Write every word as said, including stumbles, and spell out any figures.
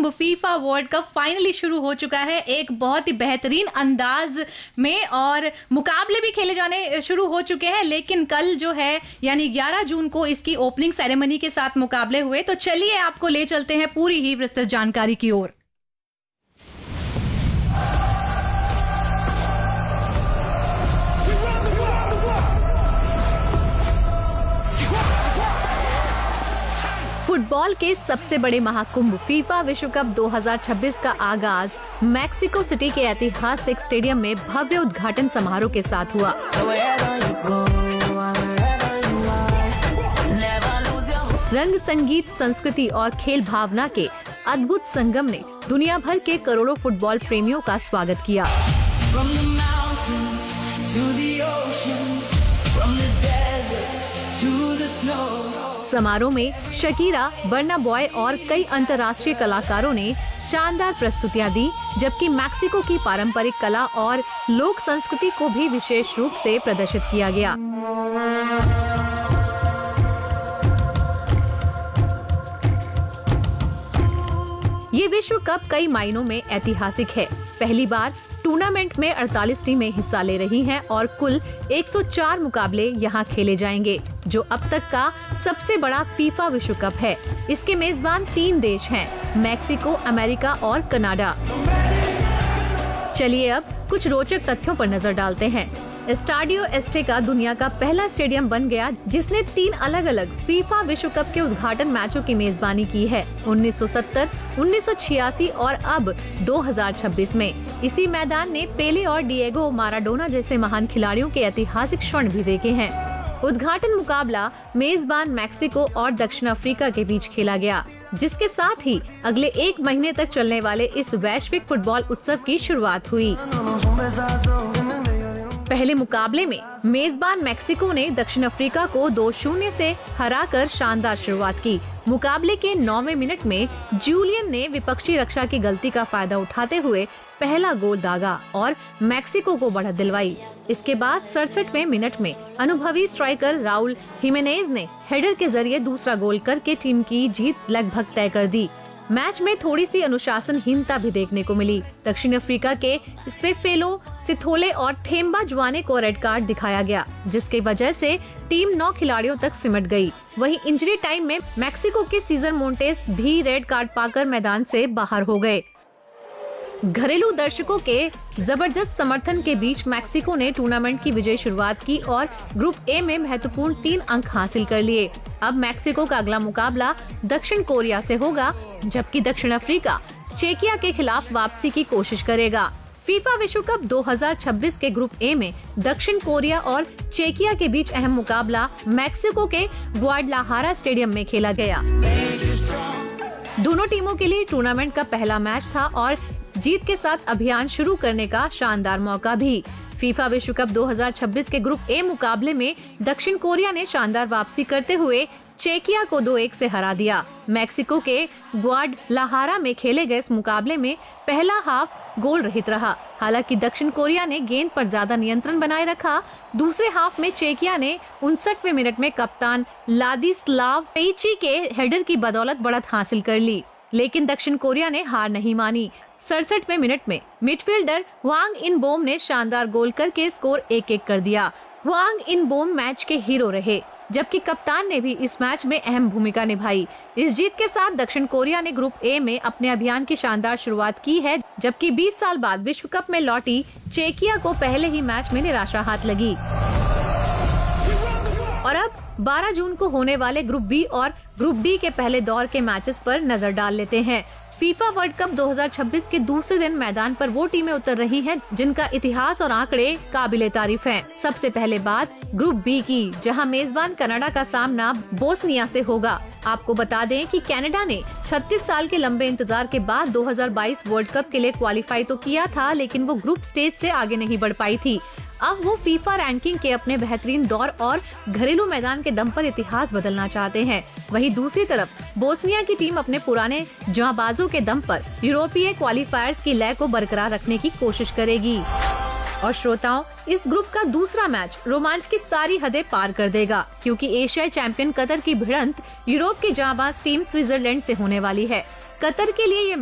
Mahakumbh FIFA world cup finally शुरू हो चुका है एक बहुत ही बेहतरीन अंदाज में, और मुकाबले भी खेले जाने शुरू हो चुके हैं। लेकिन कल जो है यानी ग्यारह जून को इसकी ओपनिंग सेरेमनी के साथ मुकाबले हुए। तो चलिए आपको ले चलते हैं पूरी ही विस्तृत जानकारी की ओर। फुटबॉल के सबसे बड़े महाकुंभ फीफा विश्व कप दो हज़ार छब्बीस का आगाज मैक्सिको सिटी के ऐतिहासिक स्टेडियम में भव्य उद्घाटन समारोह के साथ हुआ। रंग, संगीत, संस्कृति और खेल भावना के अद्भुत संगम ने दुनिया भर के करोड़ों फुटबॉल प्रेमियों का स्वागत किया। समारोह में शकीरा, बर्ना बॉय और कई अंतर्राष्ट्रीय कलाकारों ने शानदार प्रस्तुतियां दी, जबकि मैक्सिको की पारंपरिक कला और लोक संस्कृति को भी विशेष रूप से प्रदर्शित किया गया। ये विश्व कप कई मायनों में ऐतिहासिक है। पहली बार टूर्नामेंट में अड़तालीस टीमें हिस्सा ले रही हैं और कुल एक सौ चार मुकाबले यहाँ खेले जाएंगे, जो अब तक का सबसे बड़ा फीफा विश्व कप है। इसके मेजबान तीन देश हैं, मैक्सिको, अमेरिका और कनाडा। चलिए अब कुछ रोचक तथ्यों पर नजर डालते हैं। स्टाडियो एस्टेका दुनिया का पहला स्टेडियम बन गया जिसने तीन अलग अलग फीफा विश्व कप के उद्घाटन मैचों की मेजबानी की है, उन्नीस सौ सत्तर, उन्नीस सौ छियासी और अब दो हज़ार छब्बीस में। इसी मैदान ने पेले और डिएगो माराडोना जैसे महान खिलाड़ियों के ऐतिहासिक क्षण भी देखे हैं। उद्घाटन मुकाबला मेजबान मैक्सिको और दक्षिण अफ्रीका के बीच खेला गया, जिसके साथ ही अगले एक महीने तक चलने वाले इस वैश्विक फुटबॉल उत्सव की शुरुआत हुई। पहले मुकाबले में मेजबान मैक्सिको ने दक्षिण अफ्रीका को दो शून्य से हराकर शानदार शुरुआत की। मुकाबले के नौवें मिनट में जूलियन ने विपक्षी रक्षा की गलती का फायदा उठाते हुए पहला गोल दागा और मैक्सिको को बढ़त दिलवाई। इसके बाद सड़सठवें मिनट में अनुभवी स्ट्राइकर राउल हिमेनेज ने हेडर के जरिए दूसरा गोल करके टीम की जीत लगभग तय कर दी। मैच में थोड़ी सी अनुशासनहीनता भी देखने को मिली। दक्षिण अफ्रीका के स्पेफेलो, सिथोले और थेम्बा जुआने को रेड कार्ड दिखाया गया, जिसकी वजह से टीम नौ खिलाड़ियों तक सिमट गई। वहीं इंजरी टाइम में मैक्सिको के सीजर मोंटेस भी रेड कार्ड पाकर मैदान से बाहर हो गए। घरेलू दर्शकों के जबरदस्त समर्थन के बीच मैक्सिको ने टूर्नामेंट की विजयी शुरुआत की और ग्रुप ए में महत्वपूर्ण तीन अंक हासिल कर लिए। अब मैक्सिको का अगला मुकाबला दक्षिण कोरिया से होगा, जबकि दक्षिण अफ्रीका चेकिया के खिलाफ वापसी की कोशिश करेगा। फीफा विश्व कप दो हज़ार छब्बीस के ग्रुप ए में दक्षिण कोरिया और चेकिया के बीच अहम मुकाबला मैक्सिको के ग्वाडलाहारा स्टेडियम में खेला गया। दोनों टीमों के लिए टूर्नामेंट का पहला मैच था और जीत के साथ अभियान शुरू करने का शानदार मौका भी। फीफा विश्व कप दो हज़ार छब्बीस के ग्रुप ए मुकाबले में दक्षिण कोरिया ने शानदार वापसी करते हुए चेकिया को दो एक से हरा दिया। मैक्सिको के ग्वाडलाहारा में खेले गए इस मुकाबले में पहला हाफ गोल रहित रहा। हालांकि दक्षिण कोरिया ने गेंद पर ज्यादा नियंत्रण बनाए रखा। दूसरे हाफ में चेकिया ने उनसठवें मिनट में कप्तान लादिस्लाव पेइची के हेडर की बदौलत बढ़त हासिल कर ली, लेकिन दक्षिण कोरिया ने हार नहीं मानी। सड़सठवें मिनट में मिडफील्डर वांग इन बोम ने शानदार गोल करके स्कोर एक एक कर दिया। वांग इन बोम मैच के हीरो रहे, जबकि कप्तान ने भी इस मैच में अहम भूमिका निभाई। इस जीत के साथ दक्षिण कोरिया ने ग्रुप ए में अपने अभियान की शानदार शुरुआत की है, जबकि बीस साल बाद विश्व कप में लौटी चेकिया को पहले ही मैच में निराशा हाथ लगी। और अब बारह जून को होने वाले ग्रुप बी और ग्रुप डी के पहले दौर के मैचेस पर नजर डाल लेते हैं। फीफा वर्ल्ड कप दो हज़ार छब्बीस के दूसरे दिन मैदान पर वो टीमें उतर रही हैं जिनका इतिहास और आंकड़े काबिले तारीफ हैं। सबसे पहले बात ग्रुप बी की, जहां मेजबान कनाडा का सामना बोस्निया से होगा। आपको बता दें कि कनाडा ने छत्तीस साल के लंबे इंतजार के बाद दो हज़ार बाईस वर्ल्ड कप के लिए क्वालिफाई तो किया था, लेकिन वो ग्रुप स्टेज से आगे नहीं बढ़ पाई थी। अब वो फीफा रैंकिंग के अपने बेहतरीन दौर और घरेलू मैदान के दम पर इतिहास बदलना चाहते हैं। वहीं दूसरी तरफ बोस्निया की टीम अपने पुराने जांबाजों के दम पर यूरोपीय क्वालिफायर्स की लय को बरकरार रखने की कोशिश करेगी। और श्रोताओं, इस ग्रुप का दूसरा मैच रोमांच की सारी हदें पार कर देगा, क्योंकि एशियाई चैंपियन कतर की भिड़ंत यूरोप की जांबाज टीम स्विट्जरलैंड से होने वाली है। कतर के लिए ये